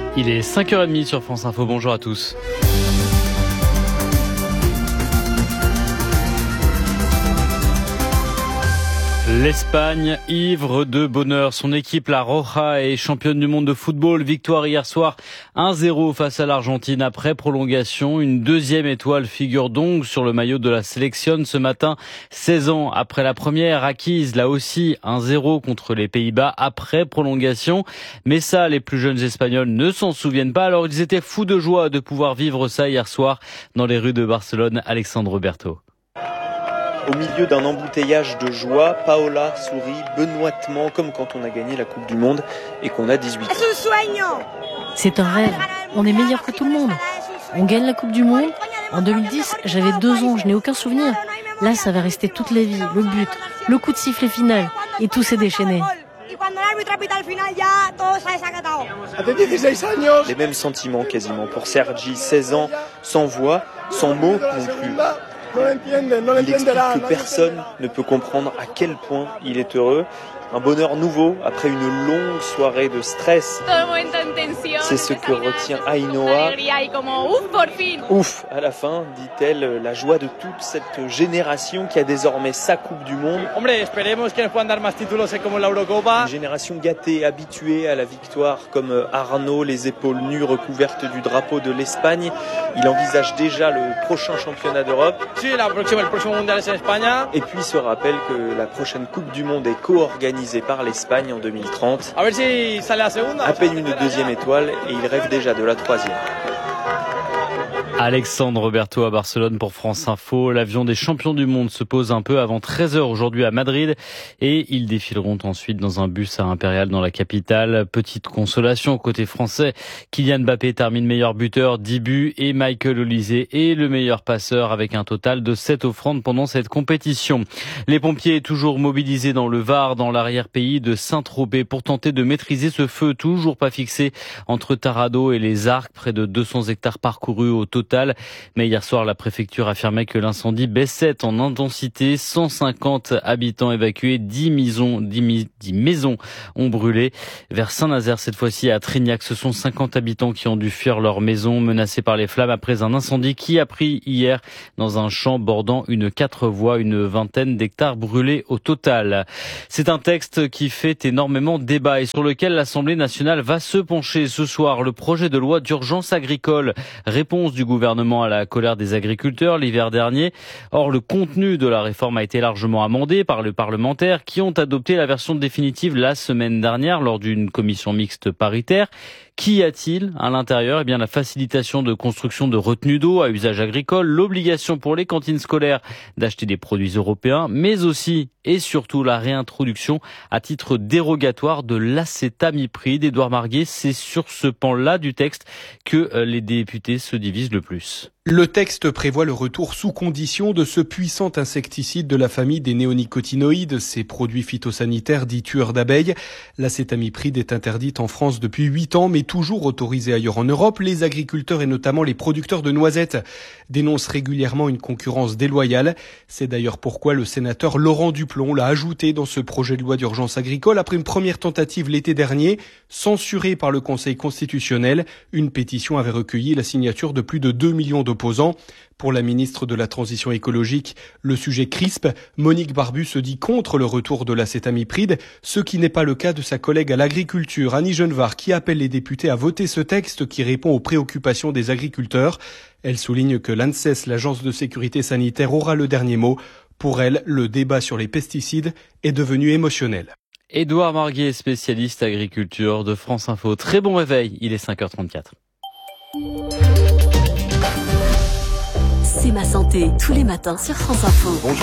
Il est 5h30 sur France Info, bonjour à tous. L'Espagne, ivre de bonheur. Son équipe, la Roja, est championne du monde de football. Victoire hier soir 1-0 face à l'Argentine après prolongation. Une deuxième étoile figure donc sur le maillot de la sélection ce matin. 16 ans après la première acquise, là aussi 1-0 contre les Pays-Bas après prolongation. Mais ça, les plus jeunes Espagnols ne s'en souviennent pas. Alors ils étaient fous de joie de pouvoir vivre ça hier soir dans les rues de Barcelone. Alexandre Berto. Au milieu d'un embouteillage de joie, Paola sourit benoîtement comme quand on a gagné la Coupe du Monde et qu'on a 18 ans. C'est un rêve. On est meilleur que tout le monde. On gagne la Coupe du Monde. En 2010, j'avais 2 ans, je n'ai aucun souvenir. Là, ça va rester toute la vie. Le but, le coup de sifflet final et tout s'est déchaîné. Les mêmes sentiments quasiment pour Sergi, 16 ans, sans voix, sans mots non plus. Il explique que personne ne peut comprendre à quel point il est heureux. Un bonheur nouveau après une longue soirée de stress. C'est ce que retient Ainhoa. Ouf, à la fin, dit-elle, la joie de toute cette génération qui a désormais sa Coupe du Monde. Une génération gâtée, habituée à la victoire comme Arnaud, les épaules nues recouvertes du drapeau de l'Espagne. Il envisage déjà le prochain championnat d'Europe. Et puis se rappelle que la prochaine Coupe du Monde est co-organisée par l'Espagne en 2030. À peine une deuxième étoile et il rêve déjà de la troisième. Alexandre Berto à Barcelone pour France Info. L'avion des champions du monde se pose un peu avant 13h aujourd'hui à Madrid et ils défileront ensuite dans un bus à Impérial dans la capitale. Petite consolation côté français, Kylian Mbappé termine meilleur buteur, 10 buts et Michael Olise est le meilleur passeur avec un total de 7 offrandes pendant cette compétition. Les pompiers toujours mobilisés dans le Var, dans l'arrière-pays de Saint-Tropez pour tenter de maîtriser ce feu toujours pas fixé entre Taranto et les Arcs, près de 200 hectares parcourus au total. Mais hier soir, la préfecture affirmait que l'incendie baissait en intensité. 150 habitants évacués, 10 maisons ont brûlé. Vers Saint-Nazaire, cette fois-ci à Trignac, ce sont 50 habitants qui ont dû fuir leur maison menacée par les flammes après un incendie qui a pris hier dans un champ bordant une 4 voies, une vingtaine d'hectares brûlés au total. C'est un texte qui fait énormément débat et sur lequel l'Assemblée nationale va se pencher ce soir. Le projet de loi d'urgence agricole, réponse du gouvernement à la colère des agriculteurs l'hiver dernier. Or, le contenu de la réforme a été largement amendé par les parlementaires qui ont adopté la version définitive la semaine dernière lors d'une commission mixte paritaire. Qu'y a-t-il à l'intérieur ? Eh bien, la facilitation de construction de retenues d'eau à usage agricole, l'obligation pour les cantines scolaires d'acheter des produits européens, mais aussi et surtout la réintroduction à titre dérogatoire de l'acétamipride. Édouard Marguet, c'est sur ce pan-là du texte que les députés se divisent le plus. Le texte prévoit le retour sous condition de ce puissant insecticide de la famille des néonicotinoïdes, ces produits phytosanitaires dits tueurs d'abeilles. L'acétamipride est interdite en France depuis 8 ans, mais toujours autorisée ailleurs en Europe. Les agriculteurs et notamment les producteurs de noisettes dénoncent régulièrement une concurrence déloyale. C'est d'ailleurs pourquoi le sénateur Laurent Duplon l'a ajouté dans ce projet de loi d'urgence agricole après une première tentative l'été dernier, censurée par le Conseil constitutionnel. Une pétition avait recueilli la signature de plus de 2 millions d'opposants. Pour la ministre de la Transition écologique, le sujet crispe. Monique Barbu se dit contre le retour de l'acétamipride, ce qui n'est pas le cas de sa collègue à l'agriculture, Annie Genevard, qui appelle les députés à voter ce texte qui répond aux préoccupations des agriculteurs. Elle souligne que l'ANSES, l'agence de sécurité sanitaire, aura le dernier mot. Pour elle, le débat sur les pesticides est devenu émotionnel. Édouard Marguet, spécialiste agriculture de France Info. Très bon réveil, il est 5h34. C'est ma santé, tous les matins sur France Info.